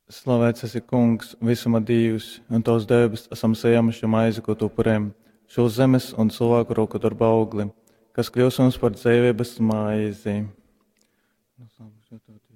Slavēts esi, Kungs, visuma Dievs, un tavs debes esam sēmuši maizi, ko tu upurēm, šo zemes un cilvēku roku darba augli, kas kļūs mums par dzīvības maizi.